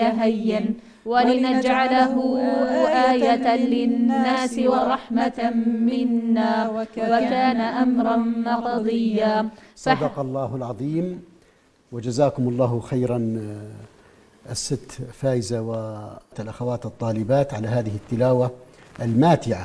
هين ولنجعله آية للناس ورحمة منا وكان أمرا مقضيا. صدق الله العظيم. وجزاكم الله خيرا الست فايزة والأخوات الطالبات على هذه التلاوة الماتعة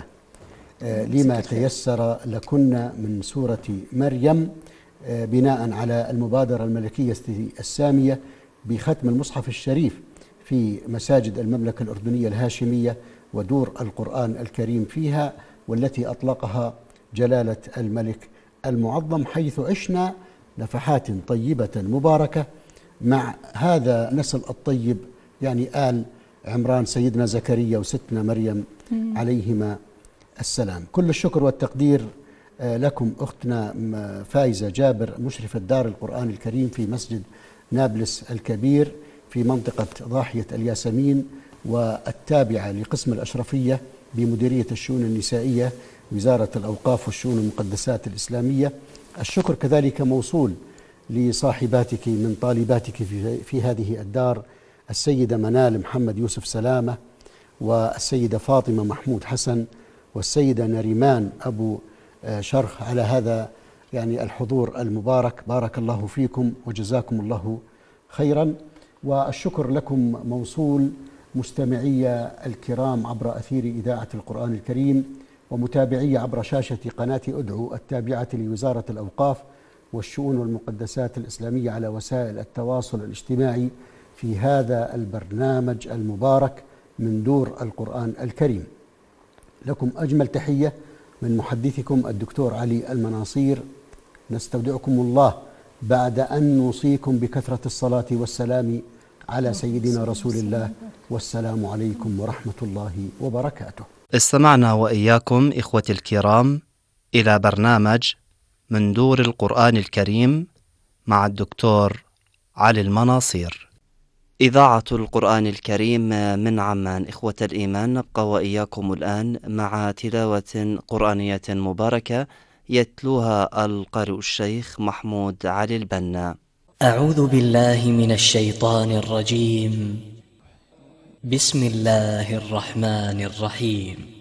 لما تيسر لكن من سورة مريم، بناء على المبادرة الملكية السامية بختم المصحف الشريف في مساجد المملكة الأردنية الهاشمية ودور القرآن الكريم فيها، والتي أطلقها جلالة الملك المعظم، حيث عشنا نفحات طيبة مباركة مع هذا نسل الطيب، يعني آل عمران سيدنا زكريا وستنا مريم عليهما السلام. كل الشكر والتقدير لكم أختنا فايزة جابر، مشرفة دار القرآن الكريم في مسجد نابلس الكبير في منطقة ضاحية الياسمين، والتابعة لقسم الأشرفية بمديرية الشؤون النسائية وزارة الأوقاف والشؤون المقدسات الإسلامية. الشكر كذلك موصول لصاحباتك من طالباتك في هذه الدار، السيدة منال محمد يوسف سلامة، والسيدة فاطمة محمود حسن، والسيدة نريمان أبو شرخ، على هذا يعني الحضور المبارك. بارك الله فيكم وجزاكم الله خيرا. والشكر لكم موصول مستمعي الكرام عبر أثير إذاعة القرآن الكريم ومتابعي عبر شاشة قناة أدعو التابعة لوزارة الأوقاف والشؤون والمقدسات الإسلامية على وسائل التواصل الاجتماعي في هذا البرنامج المبارك من دور القرآن الكريم. لكم أجمل تحية من محدثكم الدكتور علي المناصير. نستودعكم الله بعد أن نوصيكم بكثرة الصلاة والسلام على سيدنا رسول الله، والسلام عليكم ورحمة الله وبركاته. استمعنا وإياكم إخوتي الكرام إلى برنامج من دور القرآن الكريم مع الدكتور علي المناصير. إذاعة القرآن الكريم من عمان. إخوة الإيمان، نبقى وإياكم الآن مع تلاوة قرآنية مباركة يتلوها القارئ الشيخ محمود علي البنا. أعوذ بالله من الشيطان الرجيم. بسم الله الرحمن الرحيم.